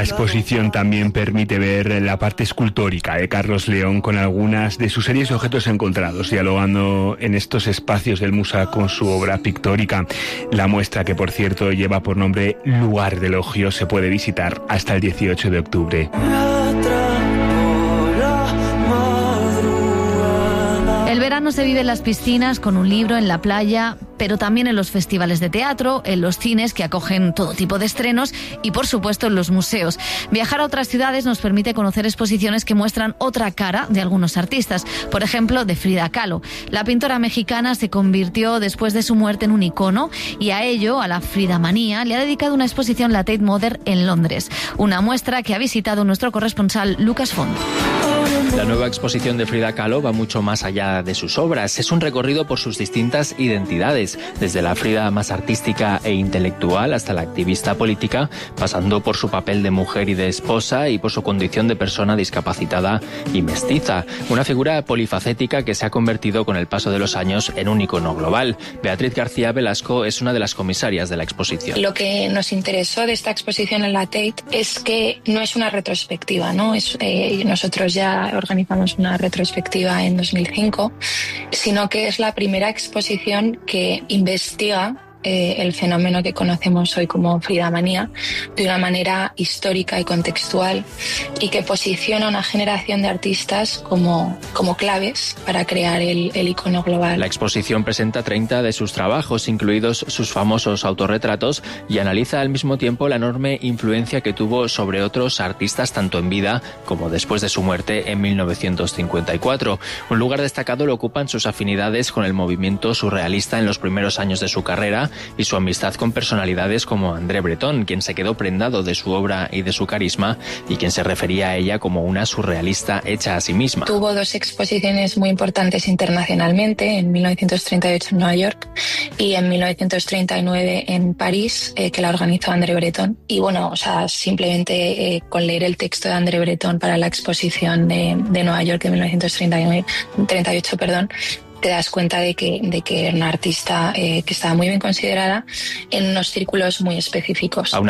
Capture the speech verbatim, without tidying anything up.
exposición también permite ver la parte escultórica de Carlos León con algunas de sus series de objetos encontrados, dialogando en estos espacios del museo con su obra pictórica. La muestra, que por cierto lleva por nombre Lugar de Elogio, se puede visitar hasta el dieciocho de octubre. El verano se vive en las piscinas, con un libro, en la playa, pero también en los festivales de teatro, en los cines que acogen todo tipo de estrenos y, por supuesto, en los museos. Viajar a otras ciudades nos permite conocer exposiciones que muestran otra cara de algunos artistas. Por ejemplo, de Frida Kahlo. La pintora mexicana se convirtió después de su muerte en un icono y a ello, a la Fridamanía, le ha dedicado una exposición la Tate Modern en Londres. Una muestra que ha visitado nuestro corresponsal Lucas Font. La nueva exposición de Frida Kahlo va mucho más allá de sus obras. Es un recorrido por sus distintas identidades, desde la Frida más artística e intelectual hasta la activista política, pasando por su papel de mujer y de esposa y por su condición de persona discapacitada y mestiza. Una figura polifacética que se ha convertido con el paso de los años en un icono global. Beatriz García Velasco es una de las comisarias de la exposición. Lo que nos interesó de esta exposición en la Tate es que no es una retrospectiva, ¿no? Es, eh, nosotros ya organizamos una retrospectiva en dos mil cinco, sino que es la primera exposición que investiga eh, el fenómeno que conocemos hoy como Fridamanía de una manera histórica y contextual, y que posiciona a una generación de artistas como, como claves para crear el, el icono global. La exposición presenta treinta de sus trabajos, incluidos sus famosos autorretratos, y analiza al mismo tiempo la enorme influencia que tuvo sobre otros artistas tanto en vida como después de su muerte en mil novecientos cincuenta y cuatro. Un lugar destacado lo ocupan sus afinidades con el movimiento surrealista en los primeros años de su carrera y su amistad con personalidades como André Breton, quien se quedó prendado de su obra y de su carisma y quien se refería a ella como una surrealista hecha a sí misma. Tuvo dos exposiciones muy importantes internacionalmente, en mil novecientos treinta y ocho en Nueva York y en mil novecientos treinta y nueve en París, eh, que la organizó André Breton. Y bueno, o sea, simplemente eh, con leer el texto de André Breton para la exposición de, de Nueva York de mil novecientos treinta y nueve, treinta y ocho, perdón, te das cuenta de que, de que era una artista eh, que estaba muy bien considerada en unos círculos muy específicos. Aún